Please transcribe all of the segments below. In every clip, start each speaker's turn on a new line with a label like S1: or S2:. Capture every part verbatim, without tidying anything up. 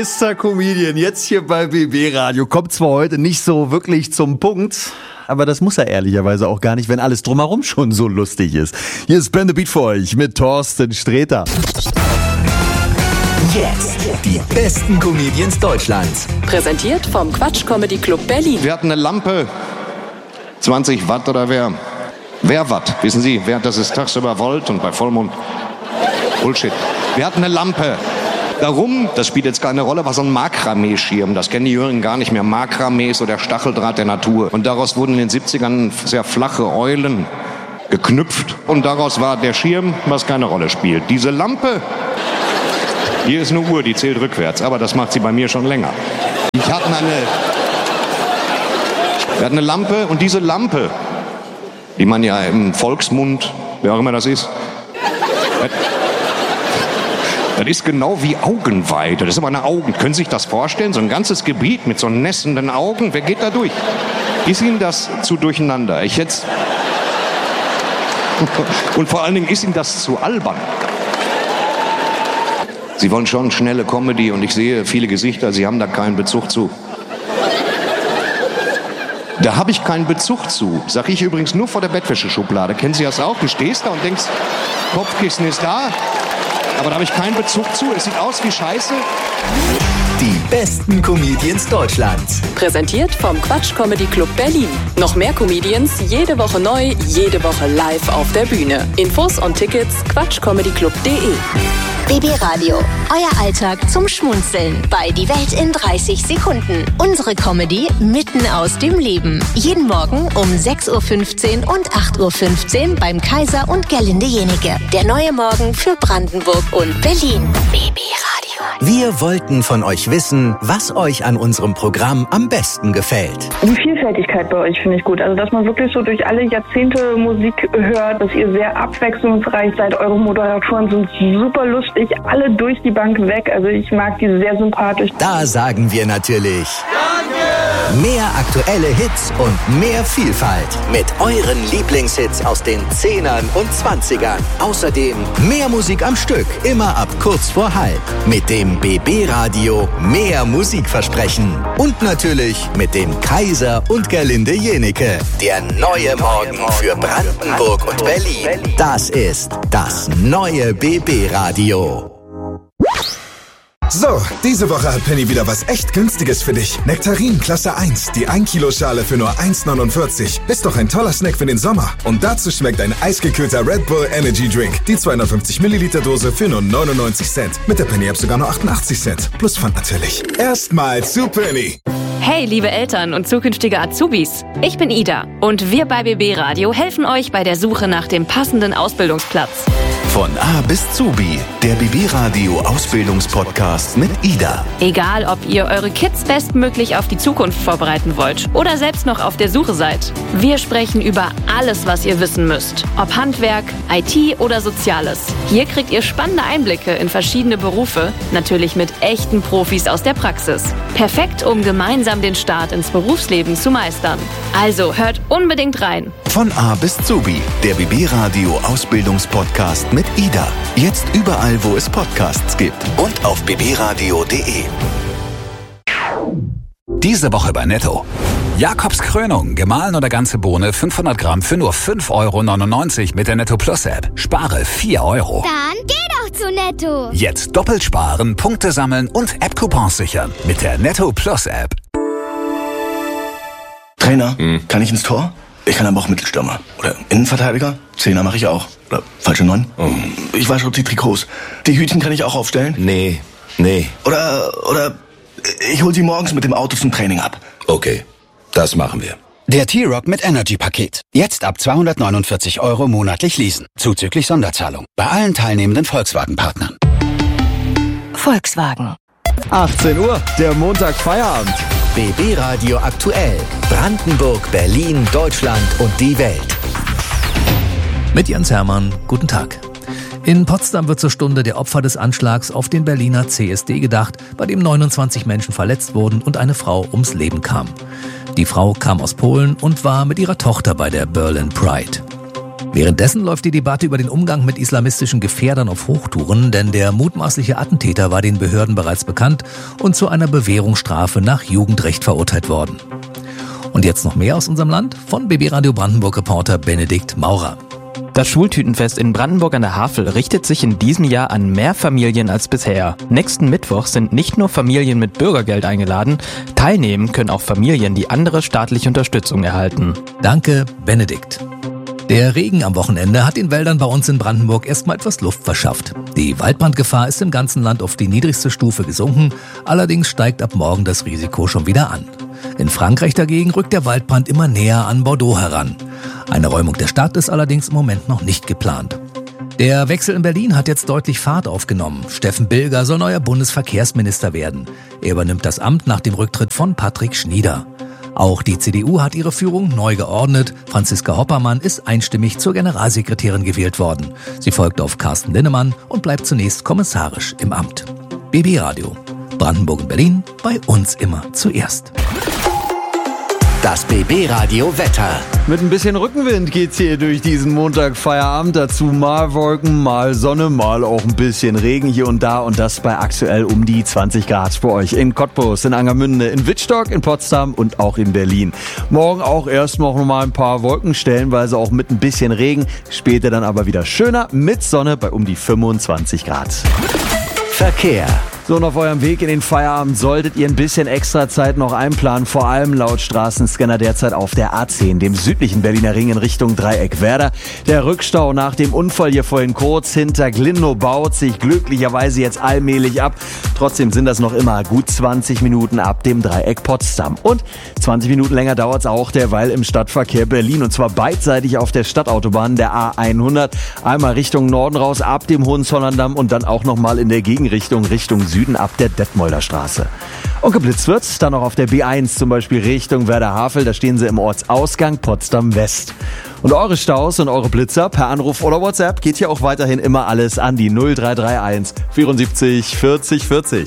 S1: Mister Comedian, jetzt hier bei B B Radio, kommt zwar heute nicht so wirklich zum Punkt, aber das muss er ehrlicherweise auch gar nicht, wenn alles drumherum schon so lustig ist. Hier ist Ben the Beat für euch mit Thorsten Sträter.
S2: Jetzt die besten Comedians Deutschlands.
S3: Präsentiert vom Quatsch Comedy Club Berlin.
S4: Wir hatten eine Lampe, zwanzig Watt oder wer? Wer Watt? Wissen Sie, wer, das ist tagsüber Volt und bei Vollmond Bullshit. Wir hatten eine Lampe. Darum, das spielt jetzt keine Rolle, war so ein Makramee-Schirm. Das kennen die Jüngeren gar nicht mehr. Makramee ist so der Stacheldraht der Natur. Und daraus wurden in den siebzigern sehr flache Eulen geknüpft. Und daraus war der Schirm, was keine Rolle spielt. Diese Lampe, hier ist eine Uhr, die zählt rückwärts. Aber das macht sie bei mir schon länger. Ich hatte eine, wir hatten eine Lampe und diese Lampe, die man ja im Volksmund, wer auch immer das ist, das ist genau wie Augenweide. Das ist aber eine Augen. Können Sie sich das vorstellen? So ein ganzes Gebiet mit so nässenden Augen. Wer geht da durch? Ist Ihnen das zu durcheinander? Ich jetzt. Und vor allen Dingen ist Ihnen das zu albern. Sie wollen schon schnelle Comedy und ich sehe viele Gesichter. Sie haben da keinen Bezug zu. Da habe ich keinen Bezug zu. Sag ich übrigens nur vor der Bettwäscheschublade. Kennen Sie das auch? Du stehst da und denkst, Kopfkissen ist da. Aber da habe ich keinen Bezug zu. Es sieht aus wie Scheiße.
S2: Die besten Comedians Deutschlands.
S3: Präsentiert vom Quatsch Comedy Club Berlin. Noch mehr Comedians, jede Woche neu, jede Woche live auf der Bühne. Infos und Tickets quatschcomedyclub punkt de.
S5: B B Radio. Euer Alltag zum Schmunzeln bei Die Welt in dreißig Sekunden. Unsere Comedy mitten aus dem Leben. Jeden Morgen um sechs Uhr fünfzehn und acht Uhr fünfzehn beim Kaiser und Gerlinde Jenike. Der neue Morgen für Brandenburg und Berlin. B B Radio.
S2: Wir wollten von euch wissen, was euch an unserem Programm am besten gefällt.
S6: Die Vielfältigkeit bei euch finde ich gut. Also, dass man wirklich so durch alle Jahrzehnte Musik hört, dass ihr sehr abwechslungsreich seid. Eure Moderatoren sind super lustig, alle durch die Bank weg. Also, ich mag die sehr sympathisch.
S2: Da sagen wir natürlich Danke! Mehr aktuelle Hits und mehr Vielfalt mit euren Lieblingshits aus den Zehnern und Zwanzigern. Außerdem mehr Musik am Stück, immer ab kurz vor halb. Mit dem B B Radio mehr Musikversprechen. Und natürlich mit dem Kaiser und Gerlinde Jenike. Der neue Morgen für Brandenburg und Berlin. Das ist das neue B B Radio.
S7: So, diese Woche hat Penny wieder was echt Günstiges für dich. Nektarin Klasse eins, die ein Kilo Schale für nur eins neunundvierzig. Ist doch ein toller Snack für den Sommer. Und dazu schmeckt ein eisgekühlter Red Bull Energy Drink. Die zweihundertfünfzig Milliliter Dose für nur neunundneunzig Cent. Mit der Penny App sogar nur achtundachtzig Cent. Plus Pfand natürlich. Erstmal zu Penny.
S8: Hey, liebe Eltern und zukünftige Azubis. Ich bin Ida und wir bei B B Radio helfen euch bei der Suche nach dem passenden Ausbildungsplatz.
S9: Von A bis Zubi, der B B Radio Ausbildungspodcast mit Ida.
S8: Egal, ob ihr eure Kids bestmöglich auf die Zukunft vorbereiten wollt oder selbst noch auf der Suche seid. Wir sprechen über alles, was ihr wissen müsst. Ob Handwerk, I T oder Soziales. Hier kriegt ihr spannende Einblicke in verschiedene Berufe, natürlich mit echten Profis aus der Praxis. Perfekt, um gemeinsam den Start ins Berufsleben zu meistern. Also hört unbedingt rein.
S9: Von A bis Zubi, der B B Radio Ausbildungspodcast mit Ida. Jetzt überall, wo es Podcasts gibt und auf b b radio punkt de.
S10: Diese Woche bei Netto. Jakobs Krönung, gemahlen oder ganze Bohne, fünfhundert Gramm für nur fünf Euro neunundneunzig mit der Netto Plus App. Spare vier Euro.
S11: Dann geh doch zu Netto.
S10: Jetzt doppelt sparen, Punkte sammeln und App-Coupons sichern mit der Netto Plus App.
S12: Trainer, hm. kann ich ins Tor? Ich kann aber auch Mittelstürmer. Oder Innenverteidiger. Zehner mache ich auch. Oder falsche Neun. Oh. Ich wasche auch die Trikots. Die Hütchen kann ich auch aufstellen.
S13: Nee, nee.
S12: Oder, oder ich hol sie morgens mit dem Auto zum Training ab.
S13: Okay, das machen wir.
S14: Der T-Rock mit Energy-Paket. Jetzt ab zweihundertneunundvierzig Euro monatlich leasen. Zuzüglich Sonderzahlung. Bei allen teilnehmenden Volkswagen-Partnern.
S5: Volkswagen.
S1: achtzehn Uhr, der Montagsfeierabend.
S2: B B Radio aktuell. Brandenburg, Berlin, Deutschland und die Welt.
S15: Mit Jens Hermann, guten Tag. In Potsdam wird zur Stunde der Opfer des Anschlags auf den Berliner C S D gedacht, bei dem neunundzwanzig Menschen verletzt wurden und eine Frau ums Leben kam. Die Frau kam aus Polen und war mit ihrer Tochter bei der Berlin Pride. Währenddessen läuft die Debatte über den Umgang mit islamistischen Gefährdern auf Hochtouren, denn der mutmaßliche Attentäter war den Behörden bereits bekannt und zu einer Bewährungsstrafe nach Jugendrecht verurteilt worden. Und jetzt noch mehr aus unserem Land von B B Radio Brandenburg-Reporter Benedikt Maurer.
S16: Das Schwultütenfest in Brandenburg an der Havel richtet sich in diesem Jahr an mehr Familien als bisher. Nächsten Mittwoch sind nicht nur Familien mit Bürgergeld eingeladen, teilnehmen können auch Familien, die andere staatliche Unterstützung erhalten.
S15: Danke, Benedikt. Der Regen am Wochenende hat den Wäldern bei uns in Brandenburg erstmal etwas Luft verschafft. Die Waldbrandgefahr ist im ganzen Land auf die niedrigste Stufe gesunken, allerdings steigt ab morgen das Risiko schon wieder an. In Frankreich dagegen rückt der Waldbrand immer näher an Bordeaux heran. Eine Räumung der Stadt ist allerdings im Moment noch nicht geplant. Der Wechsel in Berlin hat jetzt deutlich Fahrt aufgenommen. Steffen Bilger soll neuer Bundesverkehrsminister werden. Er übernimmt das Amt nach dem Rücktritt von Patrick Schnieder. Auch die C D U hat ihre Führung neu geordnet. Franziska Hoppermann ist einstimmig zur Generalsekretärin gewählt worden. Sie folgt auf Carsten Linnemann und bleibt zunächst kommissarisch im Amt. B B Radio. Brandenburg und Berlin, bei uns immer zuerst.
S2: Das B B Radio Wetter.
S1: Mit ein bisschen Rückenwind geht's hier durch diesen Montag Feierabend. Dazu mal Wolken, mal Sonne, mal auch ein bisschen Regen hier und da. Und das bei aktuell um die zwanzig Grad für euch in Cottbus, in Angermünde, in Wittstock, in Potsdam und auch in Berlin. Morgen auch erst noch mal ein paar Wolken, stellenweise auch mit ein bisschen Regen. Später dann aber wieder schöner mit Sonne bei um die fünfundzwanzig Grad.
S2: Verkehr.
S1: So, und auf eurem Weg in den Feierabend solltet ihr ein bisschen extra Zeit noch einplanen, vor allem laut Straßenscanner derzeit auf der A zehn, dem südlichen Berliner Ring in Richtung Dreieck-Werder. Der Rückstau nach dem Unfall hier vorhin kurz hinter Glindow baut sich glücklicherweise jetzt allmählich ab. Trotzdem sind das noch immer gut zwanzig Minuten ab dem Dreieck Potsdam. Und zwanzig Minuten länger dauert es auch derweil im Stadtverkehr Berlin, und zwar beidseitig auf der Stadtautobahn der A hundert. Einmal Richtung Norden raus ab dem Hohenzollerndamm und dann auch nochmal in der Gegenrichtung Richtung Süden ab der Detmolder Straße. Und geblitzt wird's dann noch auf der B eins, zum Beispiel Richtung Werder-Havel. Da stehen sie im Ortsausgang Potsdam West. Und eure Staus und eure Blitzer per Anruf oder WhatsApp geht hier auch weiterhin immer alles an die null drei drei eins vierundsiebzig vierzig vierzig.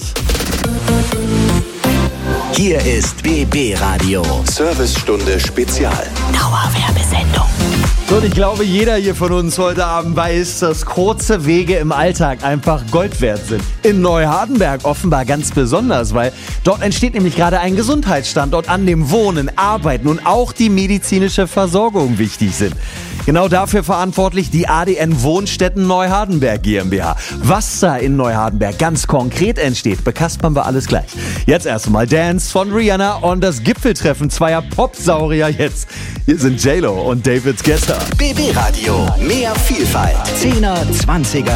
S2: Hier ist B B Radio.
S9: Servicestunde Spezial.
S2: Dauerwerbesendung.
S1: So, und ich glaube, jeder hier von uns heute Abend weiß, dass kurze Wege im Alltag einfach Gold wert sind. In Neuhardenberg offenbar ganz besonders, weil dort entsteht nämlich gerade ein Gesundheitsstandort, an dem Wohnen, Arbeiten und auch die medizinische Versorgung wichtig sind. Genau dafür verantwortlich die A D N Wohnstätten Neuhardenberg GmbH. Was da in Neuhardenberg ganz konkret entsteht, bekaspern wir alles gleich. Jetzt erstmal Dance von Rihanna und das Gipfeltreffen zweier Popsaurier jetzt. Hier sind J-Lo und David Guetta.
S2: B B Radio. Mehr Vielfalt. Zehner, Zwanziger.